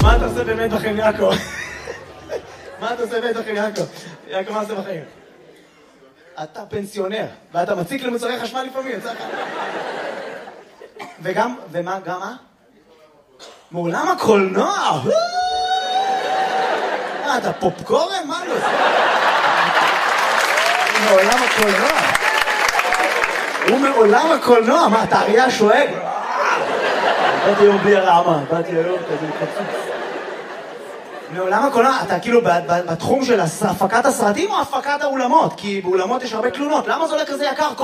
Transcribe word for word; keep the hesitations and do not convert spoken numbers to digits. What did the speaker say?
מה אתה עושה באמת בחיים, יעקב? מה אתה עושה באמת בחיים, יעקב? יעקב, מה עושה בחיים? אתה פנסיונר, ואתה מציק למוצרי חשמל לפעמים, יצא לך. וגם, ומה, גם מה? מעולם הקולנוע! מה, אתה פופקורן? מה לא? מעולם הקולנוע. הוא מעולם הקולנוע, מה, אתה אריה השואג? באתי היום בלי הרעמה, באתי היום כזה חצוץ. מעולם הקולנוע, אתה כאילו בתחום של הפקת הסרטים או הפקת האולמות? כי באולמות יש הרבה תלונות, למה זה עולה כזה יקר?